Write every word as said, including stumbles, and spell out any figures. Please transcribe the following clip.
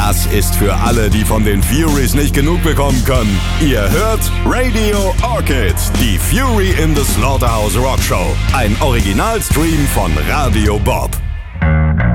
Das ist für alle, die von den Furies nicht genug bekommen können. Ihr hört Radio Orchid, die Fury in the Slaughterhouse Rock Show. Ein Originalstream von Radio Bob.